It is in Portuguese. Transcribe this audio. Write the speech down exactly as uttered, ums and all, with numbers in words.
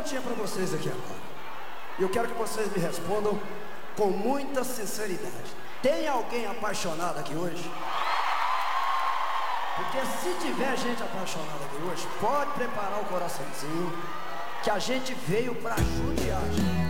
perguntinha para vocês aqui agora. E eu quero que vocês me respondam com muita sinceridade. Tem alguém apaixonado aqui hoje? Porque se tiver gente apaixonada aqui hoje, pode preparar o coraçãozinho, que a gente veio para judiar, gente.